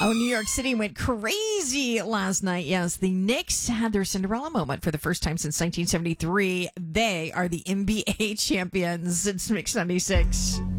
Oh, New York City went crazy last night. Yes, the Knicks had their Cinderella moment for the first time since 1973. They are the NBA champions since Mix 96.